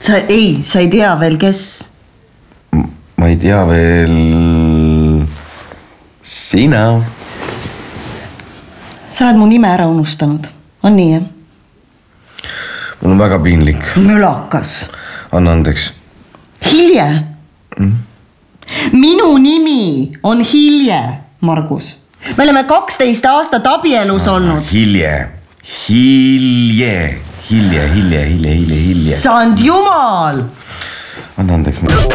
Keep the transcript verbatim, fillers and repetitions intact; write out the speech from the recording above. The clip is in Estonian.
Sa ei, sa ei tea veel, kes? Ma ei tea veel... Sina. Sa oled mu nime ära unustanud. On nii, jah? Mul on väga piinlik. Mölakas. Anna andeks. Hilje. Mm? Minu nimi on Hilje, Margus. Me oleme kaksteist aastat abielus ah, olnud. Hilje. Hilje. Hilje, hilje, hilje, hilje, hilje. Sand jumal! Anna andeks.